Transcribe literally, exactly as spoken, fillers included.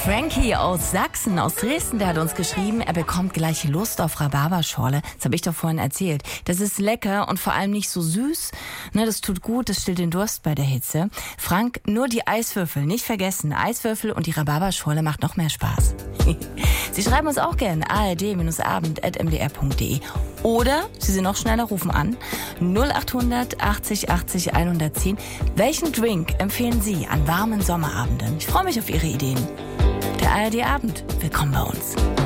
Frankie aus Sachsen, aus Dresden, der hat uns geschrieben, er bekommt gleich Lust auf Rhabarberschorle. Das habe ich doch vorhin erzählt. Das ist lecker und vor allem nicht so süß. Ne, das tut gut, das stillt den Durst bei der Hitze. Frank, nur die Eiswürfel, nicht vergessen. Eiswürfel und die Rhabarberschorle macht noch mehr Spaß. Sie schreiben uns auch gerne a r d abend at m d r punkt d e oder Sie sind noch schneller, rufen an null achthundert achtzig achtzig hundertzehn. Welchen Drink empfehlen Sie an warmen Sommerabenden? Ich freue mich auf Ihre Ideen. Der A R D Abend. Willkommen bei uns.